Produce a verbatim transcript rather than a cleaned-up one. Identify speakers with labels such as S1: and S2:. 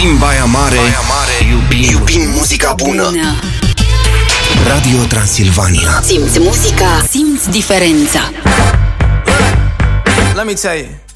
S1: Iubim Baia Mare, Baia Mare. Iubim, iubim muzica bună. bună Radio Transilvania.
S2: Simți muzica, simți diferența.
S3: Let me tell you.